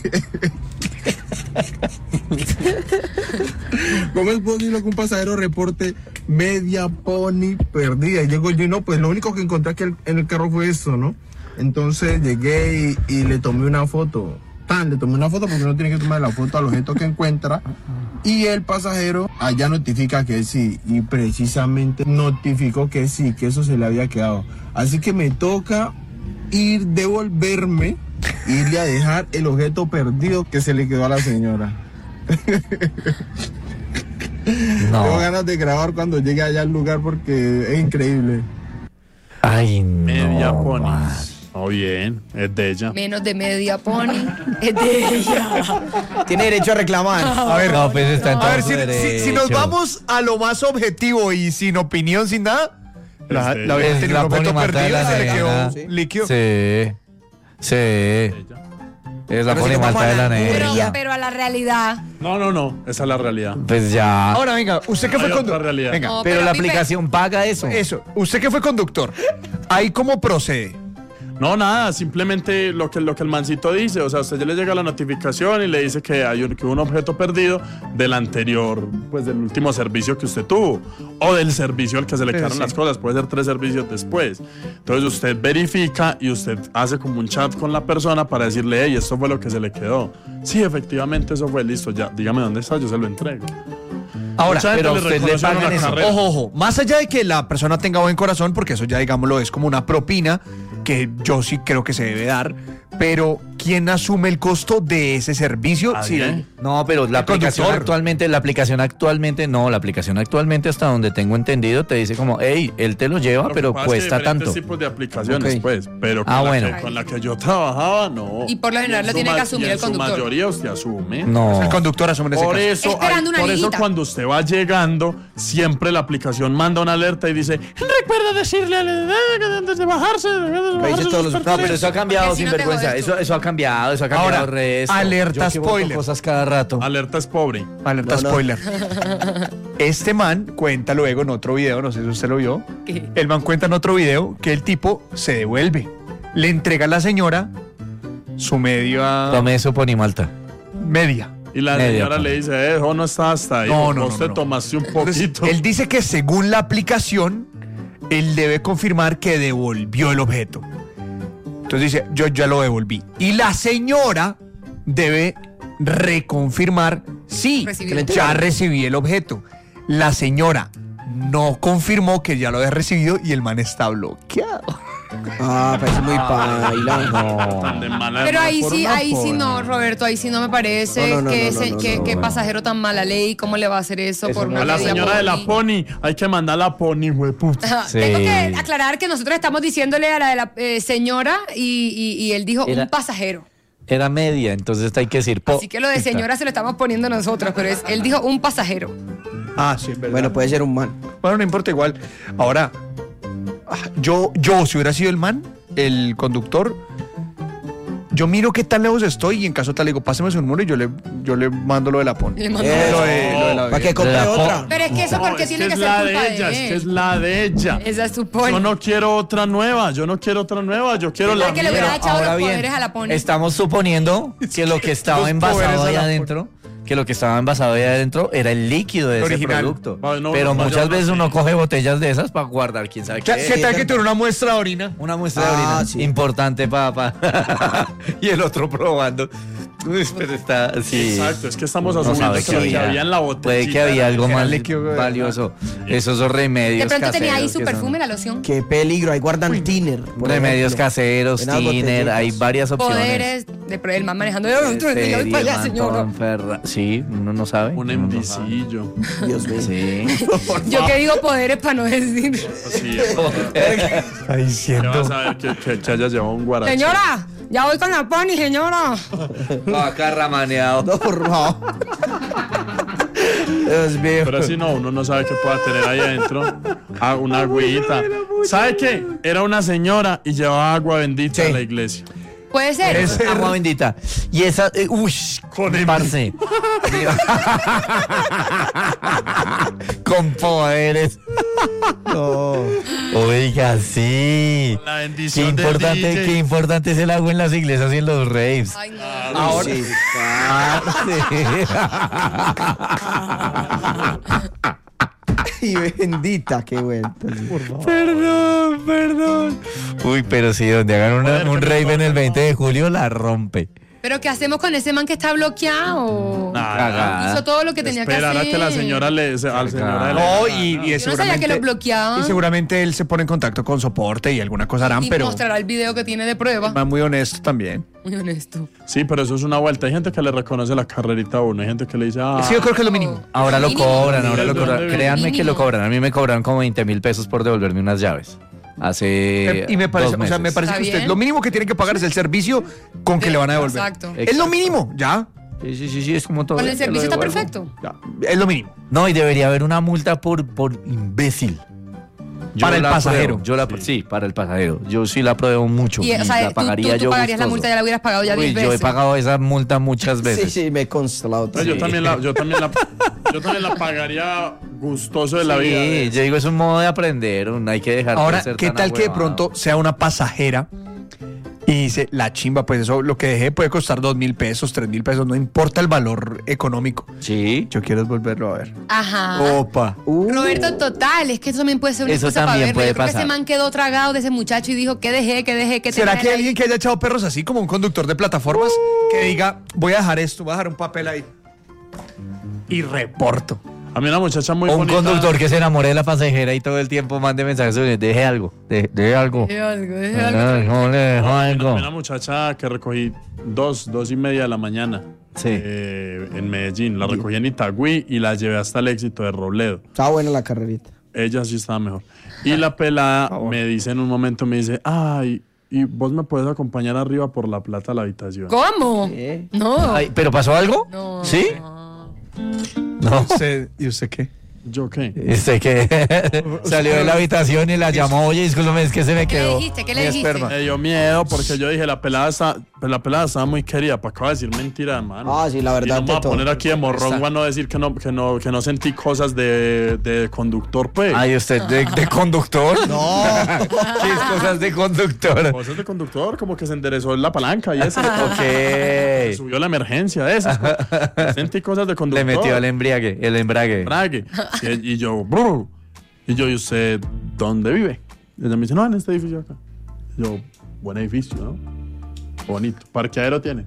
Speaker 9: ¿Cómo es posible que un pasajero reporte media pony perdida? Y llego yo, no, pues lo único que encontré aquí en el carro fue esto, ¿no? Entonces llegué y, y le tomé una foto. Tan, le tomé una foto porque uno tiene que tomar la foto al objeto que encuentra. Y el pasajero allá notifica que sí. Y precisamente notificó que sí, que eso se le había quedado. Así que me toca ir, devolverme, irle a dejar el objeto perdido que se le quedó a la señora.
Speaker 5: No.
Speaker 9: Tengo ganas de grabar cuando llegue allá al lugar porque es increíble.
Speaker 5: Ay, no.
Speaker 6: Media
Speaker 5: man.
Speaker 6: ponis. Oh, bien, es de ella.
Speaker 4: Menos de media pony, es de ella.
Speaker 7: Tiene derecho a reclamar.
Speaker 3: A ver,
Speaker 5: No, pues está en
Speaker 3: a
Speaker 5: todo
Speaker 3: ver
Speaker 5: su
Speaker 3: si, si- si nos
Speaker 5: derecho.
Speaker 3: vamos a lo más objetivo y sin opinión, sin nada. La,
Speaker 6: Este,
Speaker 3: la vieja
Speaker 5: es
Speaker 3: tenía
Speaker 5: la
Speaker 3: un objeto
Speaker 5: Pony Marta de
Speaker 3: perdido y
Speaker 5: la
Speaker 3: se le
Speaker 5: nena.
Speaker 3: quedó líquido.
Speaker 5: Sí. Sí.
Speaker 6: Ella.
Speaker 5: Es la
Speaker 7: Pero
Speaker 5: pone
Speaker 7: si
Speaker 5: malta de la
Speaker 7: estamos
Speaker 5: negra.
Speaker 7: hablando-
Speaker 4: Pero, pero a la realidad.
Speaker 6: No, no, no, esa es la realidad.
Speaker 5: Pues ya.
Speaker 3: Ahora, venga, usted que
Speaker 6: Hay
Speaker 3: fue
Speaker 6: otra
Speaker 3: conductor.
Speaker 6: realidad.
Speaker 3: Venga,
Speaker 4: No,
Speaker 5: pero,
Speaker 4: pero
Speaker 5: la
Speaker 4: Pipe-
Speaker 5: aplicación paga eso.
Speaker 3: eso. Usted que fue conductor. ¿Ahí cómo procede?
Speaker 6: No, nada, simplemente lo que, lo que el mancito dice. O sea, a usted ya le llega la notificación y le dice que hay un, que hubo un objeto perdido del anterior, pues del último servicio que usted tuvo. O del servicio al que se le
Speaker 3: Sí,
Speaker 6: quedaron
Speaker 3: sí.
Speaker 6: las cosas. Puede ser tres servicios después. Entonces usted verifica y usted hace como un chat con la persona para decirle, hey, esto fue lo que se le quedó. Sí, efectivamente, eso fue listo. Ya, dígame dónde está, yo se lo entrego.
Speaker 3: Ahora,
Speaker 6: Mucha gente
Speaker 5: pero
Speaker 6: le
Speaker 5: usted le
Speaker 6: reconoce a uno
Speaker 5: pagan
Speaker 6: la
Speaker 5: eso.
Speaker 6: carrera.
Speaker 3: Ojo, ojo, más allá de que la persona tenga buen corazón, porque eso ya digámoslo es como una propina que yo sí creo que se debe dar, pero ¿quién asume el costo de ese servicio? Sí,
Speaker 6: Nadie.
Speaker 5: No, pero la
Speaker 3: El
Speaker 5: aplicación
Speaker 3: conductor.
Speaker 5: actualmente, la aplicación actualmente, no, la aplicación actualmente hasta donde tengo entendido te dice como, hey, él te lo lleva,
Speaker 6: Lo que
Speaker 5: pero
Speaker 6: pasa es que hay
Speaker 5: cuesta
Speaker 6: diferentes
Speaker 5: tanto.
Speaker 6: tipos de aplicaciones,
Speaker 7: Ok.
Speaker 6: pues, pero con,
Speaker 5: Ah,
Speaker 6: la
Speaker 5: bueno.
Speaker 6: que, con la que yo trabajaba, no.
Speaker 4: Y por lo general
Speaker 6: en
Speaker 4: lo
Speaker 6: su
Speaker 4: tiene que
Speaker 6: ma-
Speaker 4: asumir
Speaker 6: y en
Speaker 4: el conductor.
Speaker 6: su mayoría usted asume.
Speaker 5: No.
Speaker 3: el conductor asume en ese
Speaker 6: Por
Speaker 3: caso.
Speaker 6: eso,
Speaker 4: Esperando
Speaker 6: hay-
Speaker 4: una
Speaker 6: por eso
Speaker 4: liguita.
Speaker 6: cuando usted va llegando, siempre la aplicación manda una alerta y dice, recuerda decirle al antes de bajarse, de bajarse
Speaker 7: todos los-
Speaker 6: sus
Speaker 5: No, pero eso ha cambiado
Speaker 4: Porque si
Speaker 5: sin
Speaker 4: no te
Speaker 5: vergüenza.
Speaker 4: jodes tú.
Speaker 5: Eso, eso ha cambiado, eso ha cambiado
Speaker 3: Ahora,
Speaker 5: el resto.
Speaker 3: alerta
Speaker 5: Yo que voto
Speaker 3: spoiler.
Speaker 5: cosas cada rato.
Speaker 6: Alerta es pobre.
Speaker 3: Alerta
Speaker 7: No, no.
Speaker 3: spoiler. Este man cuenta luego en otro video, no sé si usted lo vio.
Speaker 4: ¿Qué?
Speaker 3: El man cuenta en otro video que el tipo se devuelve. Le entrega a la señora su media.
Speaker 5: Tome eso, Pony Malta.
Speaker 3: Media.
Speaker 6: Y la
Speaker 5: Media,
Speaker 6: señora
Speaker 5: pa.
Speaker 6: le dice, eh, no está hasta ahí.
Speaker 3: No, no,
Speaker 6: Vos
Speaker 3: no,
Speaker 6: te
Speaker 3: no.
Speaker 6: tomaste un
Speaker 3: Entonces,
Speaker 6: poquito.
Speaker 3: él dice que según la aplicación, él debe confirmar que devolvió el objeto. Entonces dice, yo ya lo devolví. Y la señora debe reconfirmar, sí,
Speaker 4: Recibí.
Speaker 3: que le- ya recibí el objeto. La señora no confirmó que ya lo había recibido y el man está bloqueado.
Speaker 7: Ah, parece muy paila.
Speaker 6: Tan de mala
Speaker 4: Pero ahí sí,
Speaker 6: forma,
Speaker 4: ahí sí
Speaker 6: pobre.
Speaker 4: no, Roberto, ahí sí no me parece
Speaker 7: No, no, no,
Speaker 4: que,
Speaker 7: no,
Speaker 4: ese-
Speaker 7: no, no,
Speaker 4: que,
Speaker 7: no,
Speaker 4: que
Speaker 7: no.
Speaker 4: pasajero tan mala ley, ¿cómo le va a hacer eso,
Speaker 5: Eso
Speaker 4: por
Speaker 5: no
Speaker 4: una
Speaker 6: A la
Speaker 4: media
Speaker 6: señora de la
Speaker 4: pony?
Speaker 6: pony, hay que mandar la pony, hueputa.
Speaker 4: Ajá,
Speaker 5: Sí.
Speaker 4: Tengo que aclarar que nosotros estamos diciéndole a la de la eh, señora y, y- y él dijo
Speaker 5: Era-
Speaker 4: un pasajero.
Speaker 5: Era media, entonces hay que decir. po-
Speaker 4: Así que lo de señora se lo estamos poniendo nosotros, pero es, él dijo un pasajero.
Speaker 3: Ah, sí, es verdad.
Speaker 7: Bueno, puede ser un man.
Speaker 3: Bueno, no importa igual. Ahora, ah, yo, yo, si hubiera sido el man, el conductor, yo miro qué tan lejos estoy y en caso tal le digo, páseme su número y yo le, yo le mando lo de la pon.
Speaker 4: Le mandó-
Speaker 7: Eh,
Speaker 3: Lo de- lo de la
Speaker 7: Para que
Speaker 3: bebida.
Speaker 7: compre
Speaker 5: La po-
Speaker 7: otra.
Speaker 4: Pero es que eso
Speaker 6: No,
Speaker 4: porque
Speaker 6: es
Speaker 4: tiene
Speaker 6: que
Speaker 4: que
Speaker 6: es
Speaker 4: ser
Speaker 6: la
Speaker 4: culpa
Speaker 6: de
Speaker 4: de,
Speaker 6: ella,
Speaker 4: él.
Speaker 6: es que es la de ella.
Speaker 4: Esa es su pony.
Speaker 6: Yo no quiero otra nueva, yo no quiero otra nueva, yo quiero
Speaker 4: Tendría
Speaker 6: la
Speaker 4: que le
Speaker 6: mía.
Speaker 4: hubiera echado
Speaker 5: Ahora
Speaker 4: los
Speaker 5: bien,
Speaker 4: poderes a la pony.
Speaker 5: estamos suponiendo que lo que estaba
Speaker 3: Los
Speaker 5: envasado
Speaker 3: poderes a
Speaker 5: ahí
Speaker 3: la
Speaker 5: adentro, que lo que estaba envasado ahí adentro era el líquido de
Speaker 3: Original.
Speaker 5: ese producto.
Speaker 6: Ay, no,
Speaker 5: Pero
Speaker 6: no,
Speaker 5: muchas
Speaker 6: vaya,
Speaker 5: veces
Speaker 6: no,
Speaker 5: uno
Speaker 6: sí.
Speaker 5: coge botellas de esas para guardar quién sabe
Speaker 3: ¿Qué,
Speaker 5: qué.
Speaker 3: qué tal que tuviera una muestra de orina?
Speaker 5: Una muestra de
Speaker 7: Ah,
Speaker 5: orina
Speaker 7: sí.
Speaker 5: importante, papá. Y el otro probando. Uy, pero está así.
Speaker 6: Exacto, es que estamos
Speaker 5: No
Speaker 6: asumiendo
Speaker 5: sabe
Speaker 6: que lo que había en la
Speaker 5: Puede
Speaker 6: botellita
Speaker 5: que había algo
Speaker 3: era
Speaker 5: más
Speaker 3: líquido, ¿verdad?
Speaker 5: valioso. Esos remedios
Speaker 4: De pronto tenía ahí
Speaker 5: caseros
Speaker 4: su
Speaker 5: que son-
Speaker 4: perfume, la loción.
Speaker 7: Qué peligro, ahí guardan tiner. por
Speaker 5: Remedios
Speaker 7: ejemplo.
Speaker 5: caseros,
Speaker 7: En las
Speaker 5: tiner,
Speaker 7: botellitas.
Speaker 5: hay varias opciones.
Speaker 4: Poderes, de pro- el man manejando.
Speaker 5: Serie,
Speaker 4: Yo voy para allá,
Speaker 5: man,
Speaker 4: señor.
Speaker 5: todo enferra- Sí, uno no sabe.
Speaker 6: Un
Speaker 5: uno no sabe.
Speaker 6: envicillo.
Speaker 7: Dios mío.
Speaker 5: Sí.
Speaker 4: Yo que digo poderes para no decir.
Speaker 6: Así
Speaker 3: Está
Speaker 6: ¿Qué
Speaker 3: diciendo.
Speaker 6: vas a ver que, que, que haya llevado un guarache?
Speaker 4: Señora, ya voy con la pony, señora.
Speaker 5: Acá ramaneado.
Speaker 7: No, por favor.
Speaker 5: Dios mío.
Speaker 6: Pero si no, uno no sabe qué pueda tener ahí adentro. Ah, una agüita. ¿Sabe qué? Era una señora y llevaba agua bendita
Speaker 7: Sí.
Speaker 6: a la iglesia.
Speaker 4: Puede ser.
Speaker 5: Es agua bendita. Y esa, eh, uy,
Speaker 6: Con el-
Speaker 5: parce. Con poderes.
Speaker 7: No.
Speaker 5: Oiga, sí.
Speaker 6: La
Speaker 5: Qué
Speaker 6: bendición del
Speaker 5: importante,
Speaker 6: D J.
Speaker 5: qué importante es el agua en las iglesias y en los raves.
Speaker 4: Ay, no.
Speaker 7: Ahora sí. Y bendita, qué bueno.
Speaker 5: Perdón, perdón. Uy, pero sí, donde hagan una-
Speaker 6: Joder,
Speaker 5: un
Speaker 6: que
Speaker 5: rave
Speaker 6: me
Speaker 5: en el
Speaker 6: toca,
Speaker 5: veinte de julio, la rompe.
Speaker 4: Pero ¿qué hacemos con ese man que está bloqueado?
Speaker 6: Nada.
Speaker 5: Cagada.
Speaker 4: Hizo todo lo que tenía
Speaker 6: Esperar
Speaker 4: que
Speaker 6: a
Speaker 4: hacer.
Speaker 6: que la señora le... se- Al señora le
Speaker 3: No, y, y es
Speaker 4: Yo no sabía que
Speaker 3: seguramente,
Speaker 4: lo bloqueaban.
Speaker 3: y seguramente él se pone en contacto con soporte y alguna cosa harán,
Speaker 4: Y
Speaker 3: pero
Speaker 4: mostrará el video que tiene de prueba.
Speaker 3: va muy honesto también.
Speaker 4: Muy honesto.
Speaker 6: Sí, pero eso es una vuelta. Hay gente que le reconoce la carrerita a uno. Hay gente que le dice, ah,
Speaker 3: Sí, yo creo que es lo mínimo.
Speaker 5: Ahora lo
Speaker 4: Mínimo.
Speaker 5: cobran, ahora lo
Speaker 6: Sí,
Speaker 5: cobran.
Speaker 6: ¿dónde
Speaker 5: Créanme que lo
Speaker 4: Mínimo.
Speaker 5: cobran. A mí me cobraron como veinte mil pesos por devolverme unas llaves. Hace.
Speaker 3: y me parece,
Speaker 5: dos
Speaker 3: o sea, me
Speaker 5: meses.
Speaker 3: parece
Speaker 4: Está
Speaker 3: que usted
Speaker 4: bien.
Speaker 3: lo mínimo que tiene que pagar es el servicio con que le van a devolver.
Speaker 4: Exacto.
Speaker 3: Es lo mínimo, ya.
Speaker 5: Sí, sí, sí, sí, es como todo.
Speaker 4: Con el
Speaker 5: te lo
Speaker 4: servicio está
Speaker 5: devuelvo.
Speaker 4: perfecto.
Speaker 3: Ya, es lo mínimo.
Speaker 5: No, y debería haber una multa por, por imbécil. Yo
Speaker 3: Para el
Speaker 5: la
Speaker 3: pasajero.
Speaker 5: apruebo, Yo la, sí. para el pasajero. Yo sí la apruebo mucho.
Speaker 4: Y,
Speaker 5: y
Speaker 4: o sea,
Speaker 5: la
Speaker 4: tú,
Speaker 5: pagaría
Speaker 4: tú, tú
Speaker 5: yo
Speaker 4: pagarías la
Speaker 5: gustoso.
Speaker 4: multa, ya la hubieras pagado ya
Speaker 5: Uy,
Speaker 4: diez
Speaker 5: yo he
Speaker 4: veces.
Speaker 5: pagado esa multa muchas veces.
Speaker 7: Sí, sí, me consta la otra.
Speaker 6: yo
Speaker 5: Sí.
Speaker 6: también la, yo también la, yo también la pagaría gustoso de la
Speaker 5: Sí,
Speaker 6: vida.
Speaker 5: yo digo, es un modo de aprender, un- hay que dejar de
Speaker 3: Ahora,
Speaker 5: ser
Speaker 3: ¿qué
Speaker 5: tan
Speaker 3: tal que de
Speaker 5: ahuevado.
Speaker 3: pronto sea una pasajera y dice, la chimba, pues eso, lo que dejé puede costar dos mil pesos, tres mil pesos, no importa el valor económico.
Speaker 5: Sí.
Speaker 3: Yo quiero volverlo a ver.
Speaker 4: Ajá.
Speaker 3: Opa.
Speaker 7: Uh,
Speaker 4: Roberto, total, es que eso también puede ser una
Speaker 5: Eso
Speaker 4: excusa para
Speaker 5: también
Speaker 4: verlo.
Speaker 5: puede
Speaker 4: Yo creo que
Speaker 5: pasar.
Speaker 4: ese man quedó tragado de ese muchacho y dijo, ¿qué dejé, qué dejé, qué
Speaker 3: ¿Será
Speaker 4: tenía
Speaker 3: que
Speaker 4: ahí?
Speaker 3: alguien que haya echado perros así como un conductor de plataformas que diga, voy a dejar esto, voy a dejar un papel ahí y reporto?
Speaker 6: A mí una muchacha muy
Speaker 5: O un
Speaker 6: bonita.
Speaker 5: conductor que se enamore de la pasajera y todo el tiempo mande mensajes sobre, deje algo, de- deje algo.
Speaker 4: Deje algo, deje algo.
Speaker 5: Ah, no le dejo algo.
Speaker 6: Una muchacha que recogí dos, dos y media de la mañana.
Speaker 5: Sí.
Speaker 6: eh, en Medellín. La recogí en Itagüí y la llevé hasta el Éxito de Robledo.
Speaker 7: Estaba buena la carrerita.
Speaker 6: Ella sí estaba mejor. Y la pelada me dice en un momento, me dice, ay, ¿y vos me puedes acompañar arriba por la plata a la habitación?
Speaker 4: ¿Cómo?
Speaker 7: ¿Eh?
Speaker 4: No.
Speaker 5: Ay, ¿pero pasó algo?
Speaker 4: No.
Speaker 5: ¿Sí? No.
Speaker 3: ¿Usted- ¿Y usted qué?
Speaker 6: ¿Yo qué?
Speaker 5: Este que salió de la habitación y la llamó, oye, discúlpame, es que se me
Speaker 4: ¿Qué le
Speaker 5: quedó.
Speaker 4: dijiste? ¿Qué le
Speaker 5: mi
Speaker 4: dijiste?
Speaker 5: esperma.
Speaker 6: Me dio miedo porque yo dije, la pelada, está, pues la pelada estaba muy querida. ¿Para qué va a decir mentira, hermano?
Speaker 7: Ah, sí, la
Speaker 6: Y
Speaker 7: verdad
Speaker 6: no me voy a
Speaker 7: ante todo.
Speaker 6: poner aquí de morrongo a no decir que no, que no, que no sentí cosas de, de conductor, pues.
Speaker 5: Ay, ¿usted de, de conductor? No. ¿Qué es cosas de conductor?
Speaker 6: Cosas de conductor, como que se enderezó la palanca y eso.
Speaker 5: Ok.
Speaker 6: Subió la emergencia de esas. Yo sentí cosas de conductor.
Speaker 5: Le metió el embriague, el embrague.
Speaker 6: Embrague. Y, y yo, brr. Y yo, ¿y usted dónde vive? Y ella me dice, no, en este edificio acá. Y yo, buen edificio, ¿no? Bonito. ¿Parqueadero tiene?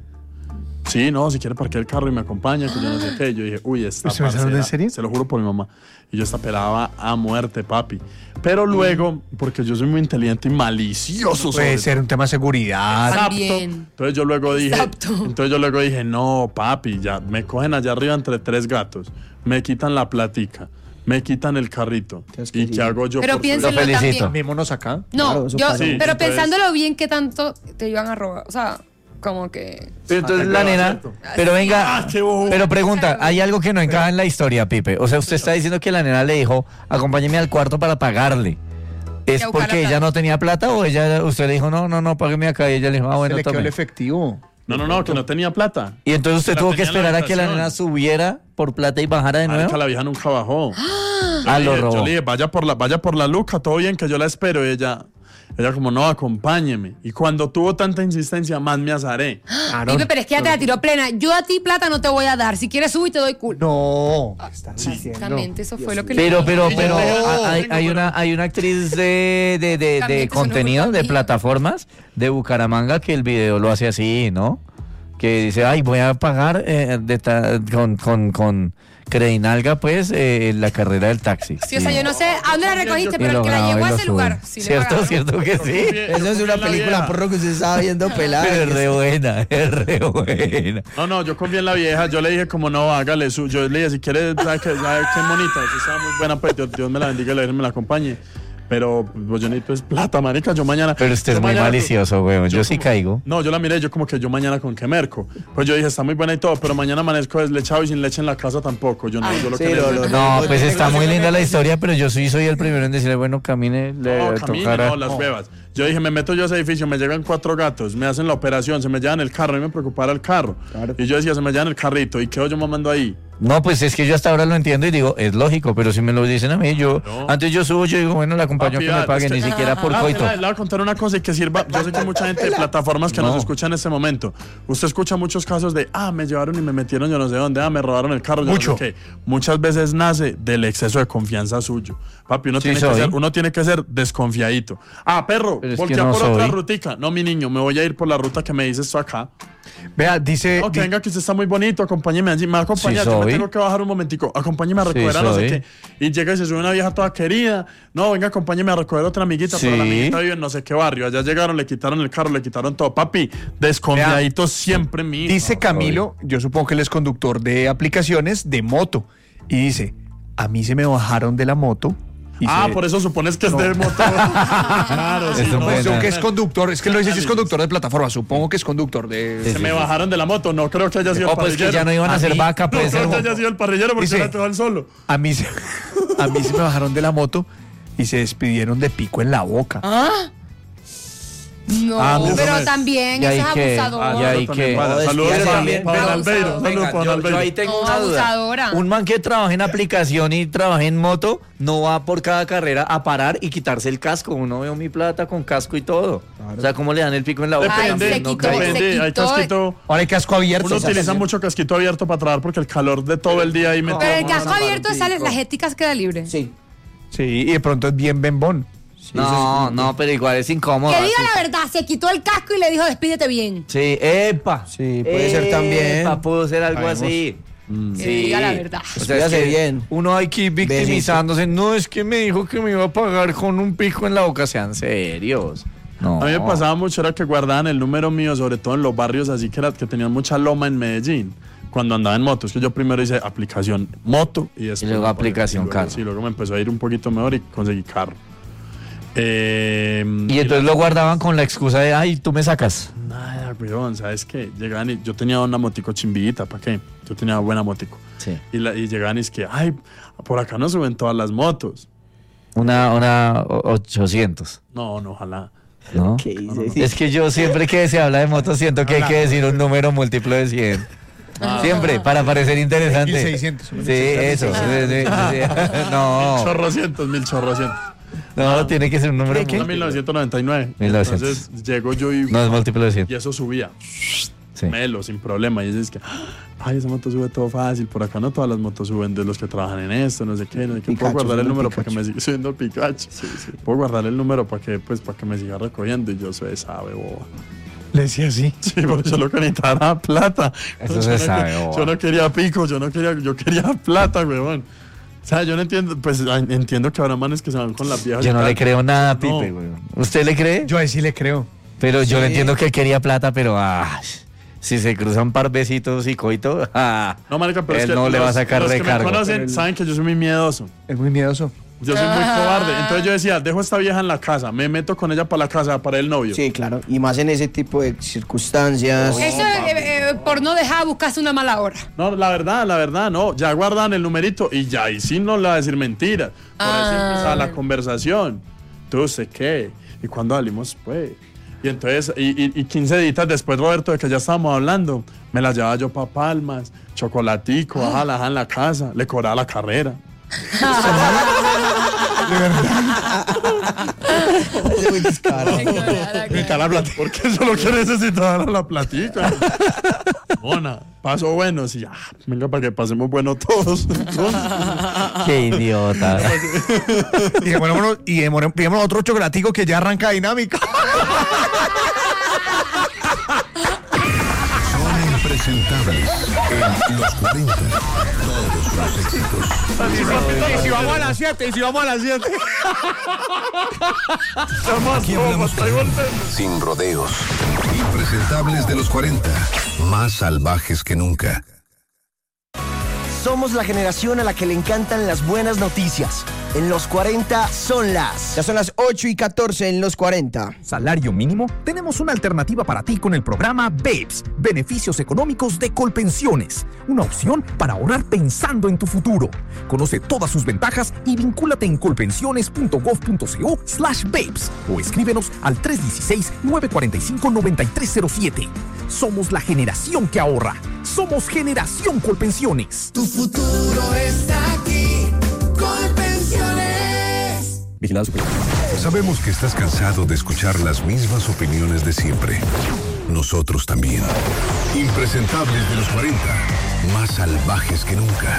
Speaker 6: Sí, no, si quiere parquear el carro y me acompaña, que yo no sé qué. Y yo dije, uy, esta
Speaker 3: ¿Eso es hablando en
Speaker 6: parcera,
Speaker 3: serio?
Speaker 6: se lo juro por mi mamá. Y yo esta pelaba a muerte, papi. Pero luego, porque yo soy muy inteligente y malicioso. sobre
Speaker 3: Puede ser un tema de seguridad.
Speaker 6: Exacto.
Speaker 4: También.
Speaker 6: Entonces yo luego dije,
Speaker 4: Exacto.
Speaker 6: entonces yo luego dije, no, papi, ya me cogen allá arriba entre tres gatos, me quitan la platica, me quitan el carrito.
Speaker 7: Qué
Speaker 6: ¿Y
Speaker 7: asqueroso.
Speaker 6: qué hago yo?
Speaker 4: Pero
Speaker 6: por su-
Speaker 4: piénselo
Speaker 5: Lo felicito.
Speaker 4: también.
Speaker 3: Mémonos acá.
Speaker 4: No,
Speaker 7: Claro, eso
Speaker 4: yo,
Speaker 7: pasa.
Speaker 6: Sí,
Speaker 4: pero
Speaker 6: entonces-
Speaker 4: pensándolo bien, ¿qué tanto te iban a robar? O sea, como que...
Speaker 5: Pero entonces
Speaker 6: Ah,
Speaker 5: la
Speaker 6: qué
Speaker 5: nena,
Speaker 6: cierto.
Speaker 5: pero venga,
Speaker 6: Ah, qué bobo.
Speaker 5: pero pregunta, hay algo que no encaja en la historia, Pipe. O sea, usted está diciendo que la nena le dijo, acompáñeme al cuarto para pagarle. ¿Es
Speaker 4: Y a buscar
Speaker 5: porque
Speaker 4: la
Speaker 5: ella
Speaker 4: plata.
Speaker 5: no tenía plata o ella, usted le dijo, no, no, no, págueme acá? Y ella le dijo, ah,
Speaker 3: Se
Speaker 5: bueno,
Speaker 3: le quedó el
Speaker 5: tome.
Speaker 3: efectivo.
Speaker 6: No, no, no, que no tenía plata.
Speaker 5: Y entonces usted
Speaker 6: La
Speaker 5: tuvo que
Speaker 6: tenía en la
Speaker 5: esperar a que la
Speaker 6: habitación.
Speaker 5: nena subiera por plata y bajara de nuevo.
Speaker 6: Marica, la vieja nunca bajó.
Speaker 5: Ah,
Speaker 6: Yo
Speaker 5: lo
Speaker 6: le dije-
Speaker 5: robó.
Speaker 6: Yo le dije, vaya por la, vaya por la Luca, todo bien, que yo la espero. Y ella, ella como, no, acompáñeme. Y cuando tuvo tanta insistencia, más me azaré.
Speaker 3: Claro.
Speaker 4: Pipe, pero es que ya te la tiró plena. Yo a ti plata no te voy a dar. Si quieres subir, te doy culo.
Speaker 3: No. ¿Qué están haciendo?
Speaker 4: Exactamente, eso fue lo que le
Speaker 5: Pero, pero,
Speaker 6: Sí,
Speaker 5: pero,
Speaker 6: yo-
Speaker 5: a- hay, hay una, hay una actriz de, de, de, de
Speaker 4: También que eso no
Speaker 5: contenido,
Speaker 4: fue
Speaker 5: de
Speaker 4: conmigo.
Speaker 5: plataformas de Bucaramanga que el video lo hace así, ¿no? Que dice, ay, voy a pagar eh, de ta- con, con, con Credinalga, pues, eh, la carrera del taxi.
Speaker 4: Sí, o sea, yo no sé a dónde la recogiste,
Speaker 5: Y
Speaker 4: pero
Speaker 5: lo
Speaker 4: el que la
Speaker 5: graba y
Speaker 4: llevó a
Speaker 5: lo
Speaker 4: ese
Speaker 5: sube.
Speaker 4: lugar. Sí le
Speaker 5: ¿Cierto?
Speaker 4: pagaron.
Speaker 5: ¿Cierto que sí?
Speaker 7: Esa es una película porro que usted estaba viendo pelada.
Speaker 5: Pero es re buena, es re buena.
Speaker 6: No, no, yo confié en la vieja. Yo le dije, como no, hágale su. Yo le dije, si quiere, sabe que, sabe qué bonita. Esa estaba muy buena, pues Dios, Dios me la bendiga y la Virgen me la acompañe. Pero pues, yo necesito es plata, marica, yo mañana...
Speaker 5: Pero usted
Speaker 6: yo
Speaker 5: es muy
Speaker 6: mañana-
Speaker 5: malicioso, weón. Yo,
Speaker 6: yo
Speaker 5: sí
Speaker 6: como-
Speaker 5: caigo.
Speaker 6: No, yo la miré, yo como que yo mañana con qué merco. Pues yo dije, está muy buena y todo, pero mañana amanezco deslechado y sin leche en la casa tampoco. Yo no, yo lo
Speaker 7: sí,
Speaker 6: que
Speaker 7: lo-
Speaker 6: necesito-
Speaker 7: lo-
Speaker 5: No, pues está muy linda la historia, pero yo sí soy el primero en decirle, bueno, camine, le
Speaker 6: No, camine,
Speaker 5: tocará.
Speaker 6: no, las huevas. Yo dije, me meto yo a ese edificio, me llegan cuatro gatos, me hacen la operación, se me llevan el carro, a mí me preocupara el carro.
Speaker 7: Claro.
Speaker 6: Y yo decía, se me llevan el carrito, ¿y quedo yo mamando ahí?
Speaker 5: No, pues es que yo hasta ahora lo entiendo y digo, es lógico, pero si me lo dicen a mí, yo,
Speaker 6: No.
Speaker 5: antes yo subo, yo digo, bueno, le acompaño
Speaker 6: Papi,
Speaker 5: a que me
Speaker 6: ah,
Speaker 5: paguen,
Speaker 6: es que-
Speaker 5: ni siquiera por
Speaker 6: Ah,
Speaker 5: coito.
Speaker 6: Le, le voy a contar una cosa y que sirva. Yo sé que hay mucha gente de plataformas que
Speaker 5: No.
Speaker 6: nos escucha en este momento. Usted escucha muchos casos de, ah, me llevaron y me metieron yo no sé dónde, ah, me robaron el carro, yo
Speaker 3: Mucho.
Speaker 6: no sé qué. Muchas veces nace del exceso de confianza suyo. Papi, uno,
Speaker 5: Sí
Speaker 6: tiene, que
Speaker 5: soy.
Speaker 6: ser, uno tiene que ser desconfiadito. Ah, perro,
Speaker 5: Pero es
Speaker 6: voltea
Speaker 5: que no
Speaker 6: por otra
Speaker 5: soy.
Speaker 6: rutica. No, mi niño, me voy a ir por la ruta que me dices tú acá.
Speaker 3: Vea, dice...
Speaker 6: No, que
Speaker 3: di-
Speaker 6: venga, que usted está muy bonito, acompáñeme allí. Me acompaña,
Speaker 5: Sí
Speaker 6: yo me
Speaker 5: soy.
Speaker 6: tengo que bajar un momentico. Acompáñeme a
Speaker 5: Sí
Speaker 6: recoger a no sé
Speaker 5: soy.
Speaker 6: qué. Y llega y se sube una vieja toda querida. No, venga, acompáñeme a recoger otra amiguita. Pero la
Speaker 5: Sí.
Speaker 6: amiguita vive en no sé qué barrio. Allá llegaron, le quitaron el carro, le quitaron todo. Papi, desconfiadito siempre, mi hijo.
Speaker 3: Dice Camilo, yo supongo que él es conductor de aplicaciones de moto. Y dice, a mí se me bajaron de la moto. y
Speaker 6: Ah,
Speaker 3: se-
Speaker 6: por eso supones que es de moto. Claro, sí.
Speaker 5: Eso
Speaker 6: no,
Speaker 5: puede
Speaker 3: Supongo
Speaker 5: ser.
Speaker 3: que es conductor, es que lo dice si es conductor de plataforma, supongo que es conductor de...
Speaker 6: Se me bajaron de la moto. No creo que haya sido
Speaker 5: Oh,
Speaker 6: el
Speaker 5: pues que
Speaker 6: parrillero.
Speaker 5: ya no iban a hacer
Speaker 3: mí-
Speaker 5: vaca,
Speaker 6: No
Speaker 5: puede ser.
Speaker 6: creo que haya sido el parrillero porque
Speaker 3: Dice-
Speaker 6: era todo el solo.
Speaker 3: A mí, se, a mí se me bajaron de la moto y se despidieron de pico en la boca.
Speaker 4: ¿Ah? No,
Speaker 6: Ah, no,
Speaker 4: pero
Speaker 6: no,
Speaker 4: también
Speaker 5: y ahí
Speaker 4: eso es
Speaker 5: que-
Speaker 4: abusador.
Speaker 5: ah, y ahí
Speaker 6: También
Speaker 5: que-
Speaker 6: para-
Speaker 7: No,
Speaker 6: Saludos
Speaker 7: ya
Speaker 6: para
Speaker 7: también,
Speaker 6: para
Speaker 4: pero
Speaker 6: Albeiro.
Speaker 4: abusador.
Speaker 6: Saludos
Speaker 5: Venga,
Speaker 6: para
Speaker 5: yo,
Speaker 6: Albeiro.
Speaker 5: yo ahí tengo
Speaker 4: No,
Speaker 5: una duda.
Speaker 4: abusadora.
Speaker 5: Un man que trabaja en aplicación y trabaja en moto no va por cada carrera a parar y quitarse el casco. Uno veo mi plata con casco y todo. O sea, ¿cómo le dan el pico en la boca?
Speaker 4: Ay,
Speaker 6: Depende,
Speaker 4: se
Speaker 5: No
Speaker 4: quitó,
Speaker 5: creo.
Speaker 4: se
Speaker 6: depende. Hay
Speaker 4: quitó.
Speaker 6: casquito.
Speaker 3: Ahora hay casco abierto.
Speaker 6: Uno
Speaker 3: o sea,
Speaker 6: utiliza mucho casquito abierto para trabajar porque el calor de todo el día ahí me
Speaker 4: Pero el
Speaker 6: toma.
Speaker 4: casco abierto sale, las éticas queda libre.
Speaker 7: Sí.
Speaker 3: Sí, y de pronto es bien bembón.
Speaker 5: No, no, pero igual es incómodo.
Speaker 4: Que diga
Speaker 5: así.
Speaker 4: la verdad, se quitó el casco y le dijo despídete bien.
Speaker 5: Sí, epa.
Speaker 7: Sí, puede ser también.
Speaker 5: Epa, pudo ser algo
Speaker 3: Sabemos.
Speaker 5: así.
Speaker 4: Que diga la verdad.
Speaker 5: O sea, es
Speaker 7: Despídase
Speaker 5: que
Speaker 7: bien.
Speaker 5: uno hay que ir victimizándose. No, es que me dijo que me iba a pagar con un pico en la boca. Sean serios. No.
Speaker 6: A mí me pasaba mucho era que guardaban el número mío, sobre todo en los barrios así que, era, que tenían mucha loma en Medellín. Cuando andaba en moto, es que yo primero hice aplicación moto y después...
Speaker 5: luego
Speaker 6: me pagué.
Speaker 5: aplicación
Speaker 6: Y luego-
Speaker 5: carro.
Speaker 6: Sí, luego me empezó a ir un poquito mejor y conseguí carro. Eh,
Speaker 5: Y entonces lo guardaban con la excusa de, ay, tú me sacas.
Speaker 6: Nada, weón, ¿sabes qué? Llegaban y yo tenía una motico chimbita, ¿para qué? Yo tenía buena motico.
Speaker 5: Sí.
Speaker 6: Y, la, y llegaban y es que, ay, por acá no suben todas las motos.
Speaker 5: Una, una o- ochocientos,
Speaker 6: No, no, ojalá.
Speaker 5: ¿no?
Speaker 7: ¿Qué dice?
Speaker 5: Es que yo siempre que se habla de motos siento que hay que decir un número múltiplo de cien. Siempre, para parecer interesante.
Speaker 3: mil seiscientos.
Speaker 5: Sí, eso. sí, sí, sí.
Speaker 6: Mil
Speaker 5: No,
Speaker 6: chorrocientos, mil chorrocientos.
Speaker 5: no, tiene que ser un número.
Speaker 6: Era mil novecientos noventa y nueve.
Speaker 5: mil novecientos.
Speaker 6: Entonces llego yo y,
Speaker 5: No es múltiplo de cien.
Speaker 6: y eso subía.
Speaker 5: Sí.
Speaker 6: Melo, sin problema. Y es que, ay, esa moto sube todo fácil. Por acá no todas las motos suben de los que trabajan en esto, no sé qué. No sé qué. Puedo
Speaker 7: Pikachu,
Speaker 6: guardar el
Speaker 7: subiendo
Speaker 6: número
Speaker 7: Pikachu.
Speaker 6: para que me siga subiendo el Pikachu. Puedo guardar el número para que, pues, para que me siga recogiendo. Y yo soy sabe, boba.
Speaker 3: Le decía así.
Speaker 6: Sí, porque yo lo que necesitaba era plata.
Speaker 5: Eso
Speaker 6: Yo
Speaker 5: se
Speaker 6: no
Speaker 5: sabe,
Speaker 6: que-
Speaker 5: boba.
Speaker 6: Yo no quería pico, yo no quería, yo quería plata, weón. O sea, yo no entiendo, pues ay, entiendo que habrá manes que se van con las viejas.
Speaker 5: Yo
Speaker 6: y
Speaker 5: no
Speaker 6: tal.
Speaker 5: le creo nada a
Speaker 6: No.
Speaker 5: Pipe, güey. ¿Usted le cree?
Speaker 3: Yo ahí sí le creo.
Speaker 5: Pero yo
Speaker 7: Sí.
Speaker 5: le entiendo que él quería plata, pero ah, si se cruzan par besitos y coito, ah,
Speaker 6: No, marica, pero
Speaker 5: él
Speaker 6: es que
Speaker 5: no le va a
Speaker 6: los-
Speaker 5: sacar
Speaker 6: los que
Speaker 5: recargo.
Speaker 6: me conocen saben que yo soy muy miedoso.
Speaker 3: Es muy miedoso.
Speaker 6: Yo soy muy cobarde. Entonces yo decía, dejo a esta vieja en la casa, me meto con ella para la casa, para el novio.
Speaker 7: Sí, claro. Y más en ese tipo de circunstancias.
Speaker 4: Eso eh, eh, por no dejar buscarse una mala hora.
Speaker 6: No, la verdad, la verdad, no. Ya guardan el numerito y ya, y sí no le va a decir mentiras. Por eso
Speaker 4: Ah.
Speaker 6: empezaba la conversación. ¿Tú sé qué? ¿Y cuándo salimos, pues? Y entonces, y, y, y quince días después, Roberto, de que ya estábamos hablando, me la llevaba yo para Palmas, chocolatico, ajá, la dejaba en la casa, le cobraba la carrera.
Speaker 7: Es muy descarado.
Speaker 6: Porque eso es lo que necesitaba era la platica. Mona, paso bueno, sí, ah, venga para que pasemos bueno todos.
Speaker 5: qué idiota.
Speaker 3: Y demorémonos, y demoré- pidámonos otro chocolatico que ya arranca dinámica.
Speaker 2: Son impresentables en los cuarenta. Todos los éxitos.
Speaker 3: Y si vamos a las siete, y si vamos a las siete.
Speaker 2: Aquí hablamos claro, sin rodeos. Impresentables de los cuarenta. Más salvajes que nunca.
Speaker 10: Somos la generación a la que le encantan las buenas noticias. En los cuarenta son las...
Speaker 7: Ya son las ocho y catorce en los cuarenta.
Speaker 11: ¿Salario mínimo? Tenemos una alternativa para ti con el programa BEPS, Beneficios Económicos de Colpensiones. Una opción para ahorrar pensando en tu futuro. Conoce todas sus ventajas y vincúlate en colpensiones.gov.co slash BEPS o escríbenos al tres uno seis, nueve cuatro cinco, nueve tres cero siete. Somos la generación que ahorra. Somos Generación Colpensiones.
Speaker 12: Tu futuro está aquí. Colpensiones.
Speaker 2: Vigilado Superior. Sabemos que estás cansado de escuchar las mismas opiniones de siempre. Nosotros también. Impresentables de los cuarenta. Más salvajes que nunca.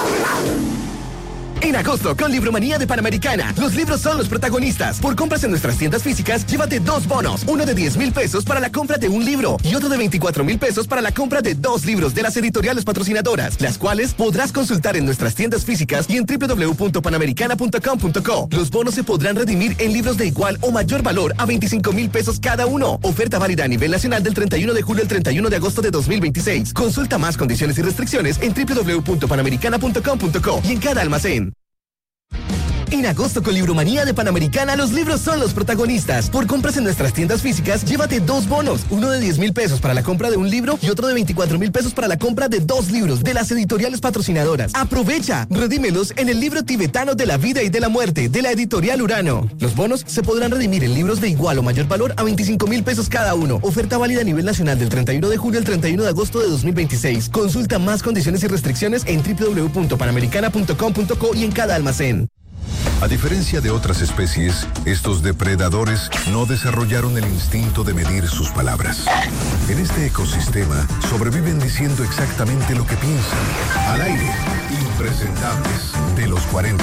Speaker 13: En agosto, con Libromanía de Panamericana, los libros son los protagonistas. Por compras en nuestras tiendas físicas, llévate dos bonos. Uno de diez mil pesos para la compra de un libro y otro de veinticuatro mil pesos para la compra de dos libros de las editoriales patrocinadoras, las cuales podrás consultar en nuestras tiendas físicas y en doble u doble u doble u punto panamericana punto com punto co. Los bonos se podrán redimir en libros de igual o mayor valor a veinticinco mil pesos cada uno. Oferta válida a nivel nacional del treinta y uno de julio al treinta y uno de agosto de dos mil veintiséis. Consulta más condiciones y restricciones en doble u doble u doble u punto panamericana punto com punto co y en cada almacén. En agosto con Libromanía de Panamericana, los libros son los protagonistas. Por compras en nuestras tiendas físicas, llévate dos bonos. Uno de diez mil pesos para la compra de un libro y otro de veinticuatro mil pesos para la compra de dos libros de las editoriales patrocinadoras. ¡Aprovecha! Redímelos en el libro tibetano de la vida y de la muerte, de la editorial Urano. Los bonos se podrán redimir en libros de igual o mayor valor a veinticinco mil pesos cada uno. Oferta válida a nivel nacional del treinta y uno de julio al treinta y uno de agosto de dos mil veintiséis. Consulta más condiciones y restricciones en doble u doble u doble u punto panamericana punto com punto co y en cada almacén.
Speaker 2: A diferencia de otras especies, estos depredadores no desarrollaron el instinto de medir sus palabras. En este ecosistema sobreviven diciendo exactamente lo que piensan. Al aire, impresentables de los cuarenta.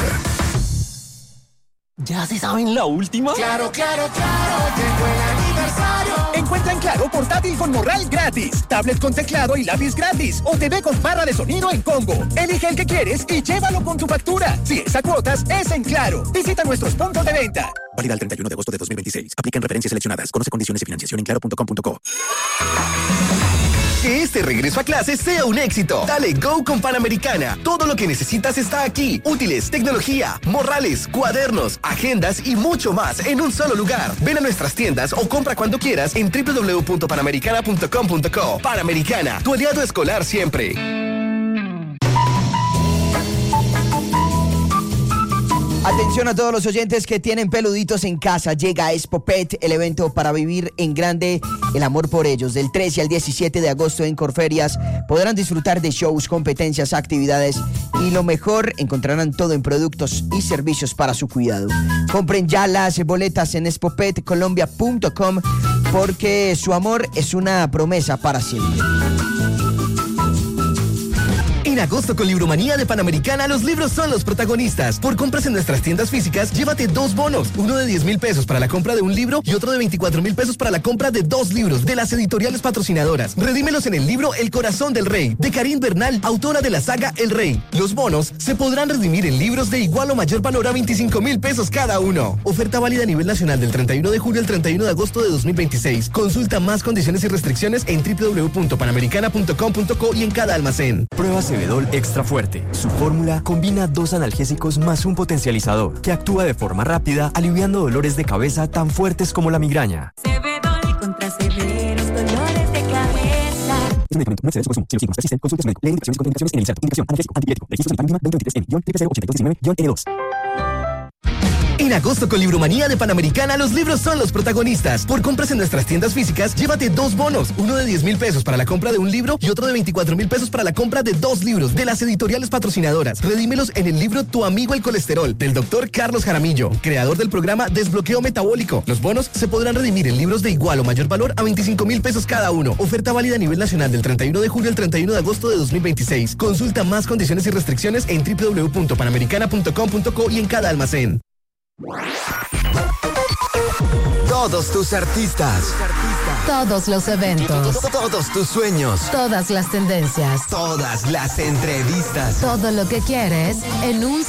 Speaker 10: ¿Ya se saben la última?
Speaker 12: Claro, claro, claro, llegó el aniversario.
Speaker 11: Encuentra en Claro portátil con morral gratis, tablet con teclado y lápiz gratis o T V con barra de sonido en combo. Elige el que quieres y llévalo con tu factura. Si es a cuotas, es en Claro. Visita nuestros puntos de venta.
Speaker 14: Válida el treinta y uno de agosto de dos mil veintiséis. Aplica en referencias seleccionadas. Conoce condiciones y financiación en claro punto com punto co.
Speaker 13: Que este regreso a clases sea un éxito. Dale go con Panamericana. Todo lo que necesitas está aquí. Útiles, tecnología, morrales, cuadernos, agendas y mucho más en un solo lugar. Ven a nuestras tiendas o compra cuando quieras en doble u doble u doble u punto panamericana punto com punto co. Panamericana, tu aliado escolar siempre.
Speaker 7: Atención a todos los oyentes que tienen peluditos en casa. Llega Expo Pet, el evento para vivir en grande el amor por ellos. Del trece al diecisiete de agosto en Corferias podrán disfrutar de shows, competencias, actividades y lo mejor, encontrarán todo en productos y servicios para su cuidado. Compren ya las boletas en expo pet colombia punto com porque su amor es una promesa para siempre.
Speaker 13: En agosto con Libromanía de Panamericana, los libros son los protagonistas. Por compras en nuestras tiendas físicas, llévate dos bonos. Uno de diez mil pesos para la compra de un libro y otro de veinticuatro mil pesos para la compra de dos libros de las editoriales patrocinadoras. Redímelos en el libro El Corazón del Rey, de Karin Bernal, autora de la saga El Rey. Los bonos se podrán redimir en libros de igual o mayor valor a veinticinco mil pesos cada uno. Oferta válida a nivel nacional del treinta y uno de julio al treinta y uno de agosto de dos mil veintiséis. Consulta más condiciones y restricciones en doble u doble u doble u punto panamericana punto com punto co y en cada almacén.
Speaker 15: Prueba Cebedol Extra Fuerte. Su fórmula combina dos analgésicos más un potencializador que actúa de forma rápida, aliviando dolores de cabeza tan fuertes como la migraña.
Speaker 16: Cebedol contra severos dolores de cabeza.
Speaker 15: Este medicamento no excede su consumo. Si los síntomas persisten, consulte a su médico. Lee indicaciones y contraindicaciones en el inserto. Indicación: analgésico, antipirético. Registro sanitario mínima veinte veintitrés M, T P cero ochenta y dos diecinueve N dos.
Speaker 13: En agosto con Libromanía de Panamericana, los libros son los protagonistas. Por compras en nuestras tiendas físicas, llévate dos bonos. Uno de diez mil pesos para la compra de un libro y otro de veinticuatro mil pesos para la compra de dos libros de las editoriales patrocinadoras. Redímelos en el libro Tu Amigo el Colesterol, del doctor Carlos Jaramillo, creador del programa Desbloqueo Metabólico. Los bonos se podrán redimir en libros de igual o mayor valor a veinticinco mil pesos cada uno. Oferta válida a nivel nacional del treinta y uno de julio al treinta y uno de agosto de dos mil veintiséis. Consulta más condiciones y restricciones en doble u doble u doble u punto panamericana punto com punto co y en cada almacén.
Speaker 17: Todos tus artistas.
Speaker 18: Todos los eventos.
Speaker 17: Todos tus sueños.
Speaker 18: Todas las tendencias.
Speaker 17: Todas las entrevistas.
Speaker 18: Todo lo que quieres en un